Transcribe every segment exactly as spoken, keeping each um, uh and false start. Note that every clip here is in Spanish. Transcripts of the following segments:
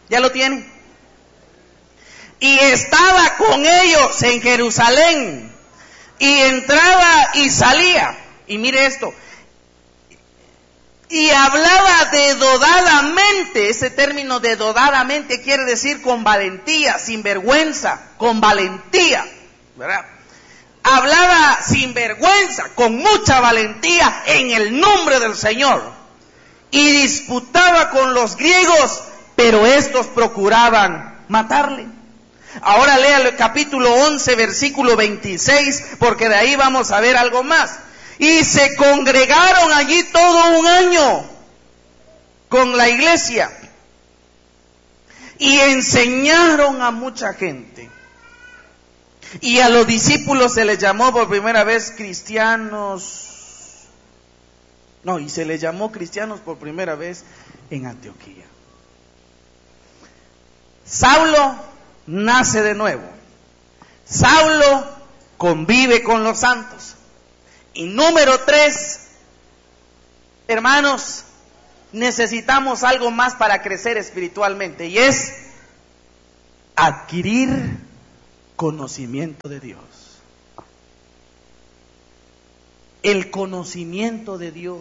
¿Ya lo tienen? Y estaba con ellos en Jerusalén, y entraba y salía, y mire esto, y hablaba dedodadamente. Ese término dedodadamente quiere decir con valentía, sin vergüenza, con valentía, ¿verdad? Hablaba sin vergüenza, con mucha valentía, en el nombre del Señor, y disputaba con los griegos, pero estos procuraban matarle. Ahora lea el capítulo once, versículo veintiséis, porque de ahí vamos a ver algo más. Y se congregaron allí todo un año con la iglesia y enseñaron a mucha gente. Y a los discípulos se les llamó por primera vez cristianos. No, y se les llamó cristianos por primera vez en Antioquía. Saulo nace de nuevo. Saulo convive con los santos. Y número tres, hermanos, necesitamos algo más para crecer espiritualmente, y es adquirir conocimiento de Dios. El conocimiento de Dios.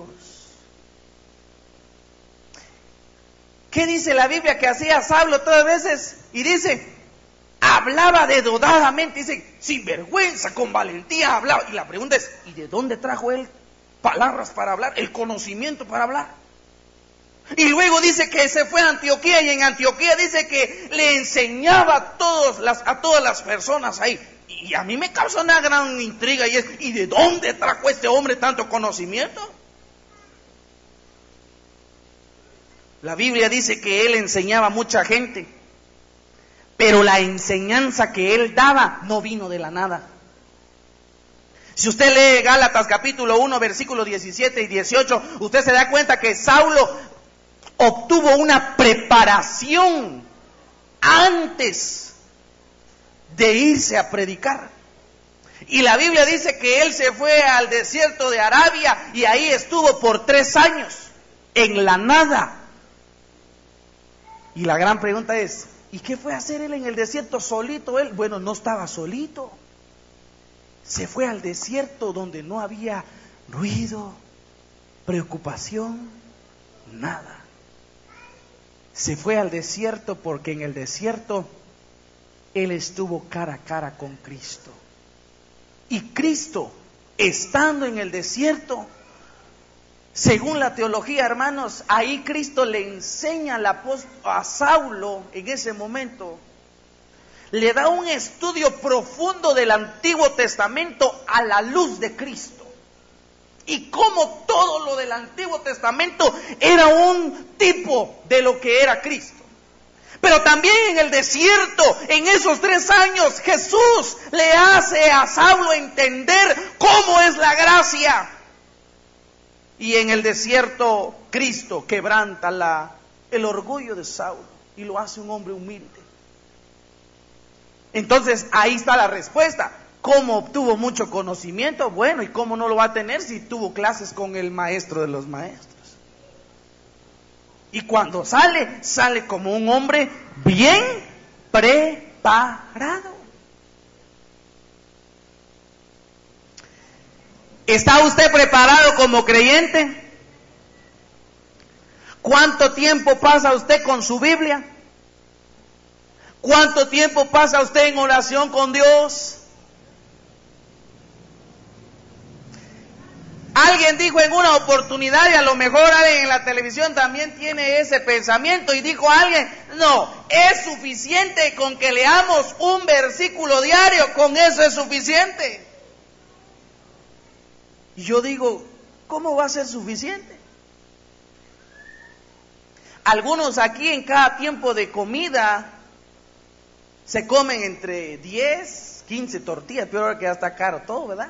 ¿Qué dice la Biblia que hacía Saulo todas veces? Y dice, hablaba dedodadamente, dice, sin vergüenza, con valentía hablaba. Y la pregunta es, ¿y de dónde trajo él palabras para hablar? El conocimiento para hablar. Y luego dice que se fue a Antioquía, y en Antioquía dice que le enseñaba a, todos las, a todas las personas ahí. Y a mí me causa una gran intriga, y es, ¿y de dónde trajo este hombre tanto conocimiento? La Biblia dice que él enseñaba a mucha gente, pero la enseñanza que él daba no vino de la nada. Si usted lee Gálatas capítulo uno, versículos diecisiete y dieciocho, usted se da cuenta que Saulo obtuvo una preparación antes de irse a predicar. Y la Biblia dice que él se fue al desierto de Arabia y ahí estuvo por tres años, en la nada. Y la gran pregunta es, ¿y qué fue a hacer él en el desierto solito? Él, bueno, no estaba solito. Se fue al desierto donde no había ruido, preocupación, nada. Se fue al desierto porque en el desierto él estuvo cara a cara con Cristo. Y Cristo, estando en el desierto, según la teología, hermanos, ahí Cristo le enseña a Saulo en ese momento, le da un estudio profundo del Antiguo Testamento a la luz de Cristo. Y cómo todo lo del Antiguo Testamento era un tipo de lo que era Cristo. Pero también en el desierto, en esos tres años, Jesús le hace a Saulo entender cómo es la gracia. Y en el desierto, Cristo quebranta la, el orgullo de Saulo y lo hace un hombre humilde. Entonces, ahí está la respuesta. ¿Cómo obtuvo mucho conocimiento? Bueno, ¿y cómo no lo va a tener si tuvo clases con el maestro de los maestros? Y cuando sale, sale como un hombre bien preparado. ¿Está usted preparado como creyente? ¿Cuánto tiempo pasa usted con su Biblia? ¿Cuánto tiempo pasa usted en oración con Dios? Alguien dijo en una oportunidad, y a lo mejor alguien en la televisión también tiene ese pensamiento, y dijo alguien, no, es suficiente con que leamos un versículo diario, con eso es suficiente. Y yo digo, ¿cómo va a ser suficiente? Algunos aquí en cada tiempo de comida se comen entre diez, quince tortillas, pero ahora que ya está caro todo, ¿verdad?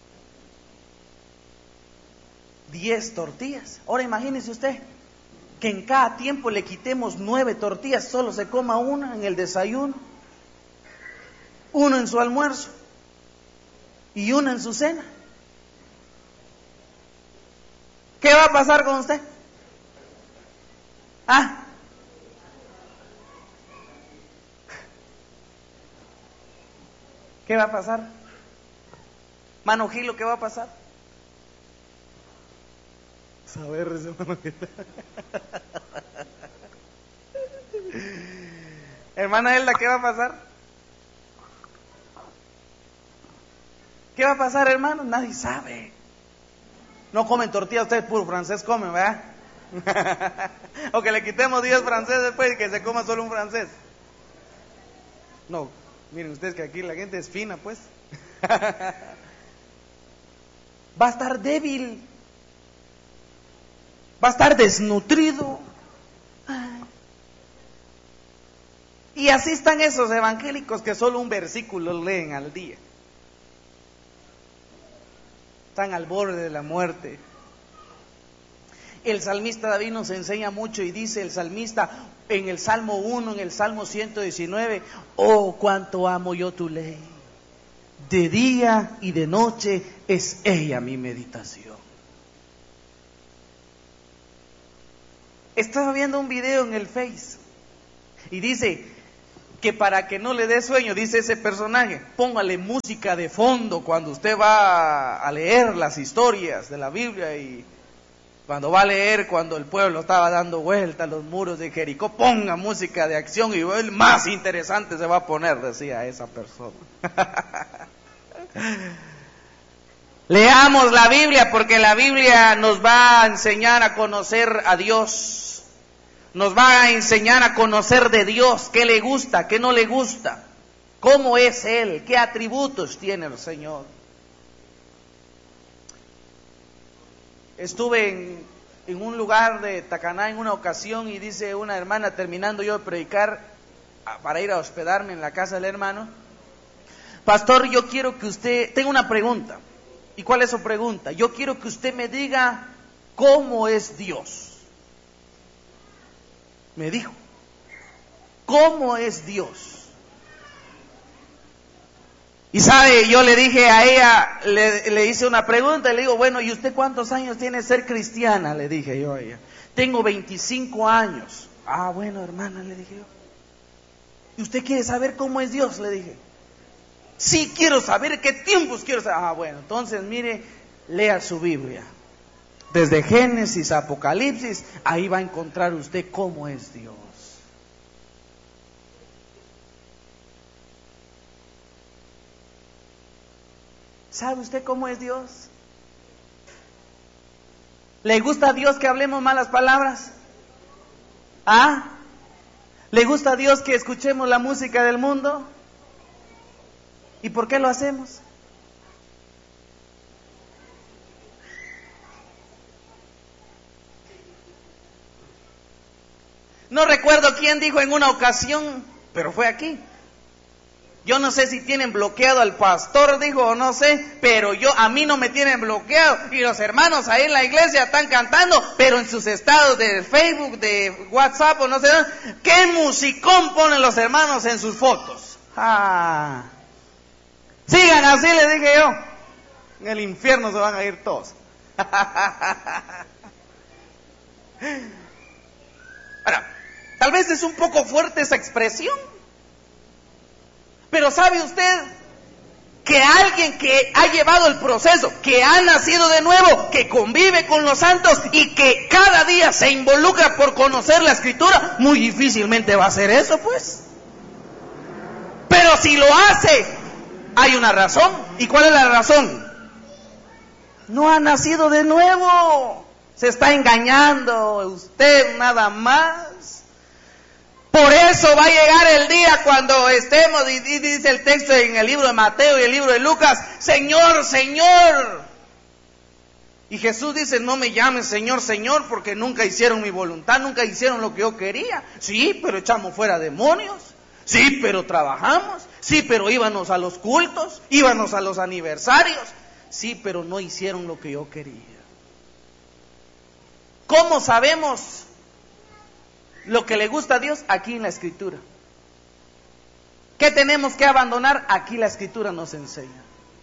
diez tortillas. Ahora imagínese usted que en cada tiempo le quitemos nueve tortillas, solo se coma una en el desayuno, una en su almuerzo y una en su cena. ¿Qué va a pasar con usted? Ah, ¿Qué va a pasar? Mano Gilo, ¿qué va a pasar? Saber, hermano. Hermana Elda, ¿qué va a pasar? ¿Qué va a pasar, hermano? Nadie sabe. No comen tortilla, ustedes puro francés comen, ¿verdad? O que le quitemos diez franceses después y que se coma solo un francés. No, miren ustedes que aquí la gente es fina, pues. Va a estar débil. Va a estar desnutrido. Y así están esos evangélicos que solo un versículo leen al día. Están al borde de la muerte. El salmista David nos enseña mucho y dice el salmista en el Salmo uno, en el Salmo ciento diecinueve, oh, cuánto amo yo tu ley. De día y de noche es ella mi meditación. Estaba viendo un video en el Face y dice que para que no le dé sueño, dice ese personaje, póngale música de fondo cuando usted va a leer las historias de la Biblia y cuando va a leer cuando el pueblo estaba dando vuelta a los muros de Jericó, ponga música de acción y el más interesante se va a poner, decía esa persona. Leamos la Biblia porque la Biblia nos va a enseñar a conocer a Dios. Nos va a enseñar a conocer de Dios, qué le gusta, qué no le gusta, cómo es Él, qué atributos tiene el Señor. Estuve en, en un lugar de Tacaná en una ocasión y dice una hermana, terminando yo de predicar, para ir a hospedarme en la casa del hermano, pastor, yo quiero que usted, tengo una pregunta. ¿Y cuál es su pregunta? Yo quiero que usted me diga cómo es Dios. Me dijo, ¿cómo es Dios? Y sabe, yo le dije a ella, le, le hice una pregunta y le digo, bueno, ¿y usted cuántos años tiene ser cristiana? Le dije yo a ella. Tengo veinticinco años. Ah, bueno, hermana, le dije yo. ¿Y usted quiere saber cómo es Dios? Le dije. Sí, quiero saber qué tiempos quiero saber. Ah, bueno, entonces mire, lea su Biblia. Desde Génesis a Apocalipsis, ahí va a encontrar usted cómo es Dios. ¿Sabe usted cómo es Dios? ¿Le gusta a Dios que hablemos malas palabras? ¿Ah? ¿Le gusta a Dios que escuchemos la música del mundo? ¿Y por qué lo hacemos? No recuerdo quién dijo en una ocasión, pero fue aquí. Yo no sé si tienen bloqueado al pastor, dijo, o no sé, pero yo, a mí no me tienen bloqueado. Y los hermanos ahí en la iglesia están cantando, pero en sus estados de Facebook, de WhatsApp o no sé, ¿qué musicón ponen los hermanos en sus fotos? Ah, sigan así, le dije yo. En el infierno se van a ir todos. Ahora, tal vez es un poco fuerte esa expresión, pero ¿sabe usted que alguien que ha llevado el proceso, que ha nacido de nuevo, que convive con los santos y que cada día se involucra por conocer la Escritura, muy difícilmente va a hacer eso, pues? Pero si lo hace, hay una razón. ¿Y cuál es la razón? No ha nacido de nuevo. Se está engañando usted nada más. Por eso va a llegar el día cuando estemos, y dice el texto en el libro de Mateo y el libro de Lucas, Señor, Señor. Y Jesús dice, no me llamen Señor, Señor, porque nunca hicieron mi voluntad, nunca hicieron lo que yo quería. Sí, pero echamos fuera demonios. Sí, pero trabajamos. Sí, pero íbamos a los cultos, íbamos a los aniversarios. Sí, pero no hicieron lo que yo quería. ¿Cómo sabemos lo que le gusta a Dios? Aquí en la Escritura. ¿Qué tenemos que abandonar? Aquí la Escritura nos enseña.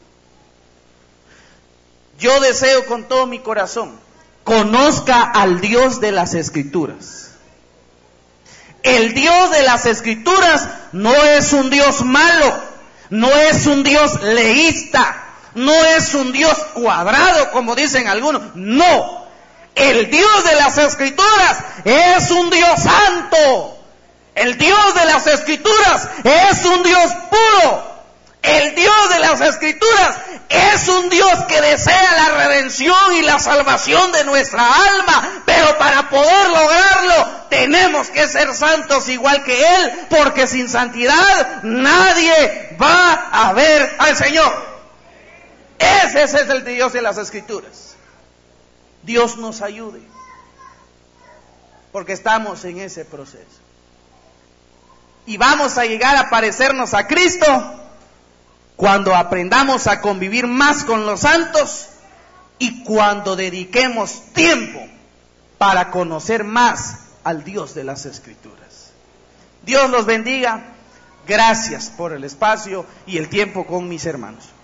Yo deseo con todo mi corazón, conozca al Dios de las Escrituras. El Dios de las Escrituras no es un Dios malo, no es un Dios leísta, no es un Dios cuadrado como dicen algunos, no. El Dios de las Escrituras es un Dios santo. El Dios de las Escrituras es un Dios puro. El Dios de las Escrituras es un Dios que desea la redención y la salvación de nuestra alma, pero para poder lograrlo tenemos que ser santos igual que Él, porque sin santidad nadie va a ver al Señor. Ese es el Dios de las Escrituras. Dios nos ayude, porque estamos en ese proceso. Y vamos a llegar a parecernos a Cristo cuando aprendamos a convivir más con los santos y cuando dediquemos tiempo para conocer más al Dios de las Escrituras. Dios los bendiga. Gracias por el espacio y el tiempo con mis hermanos.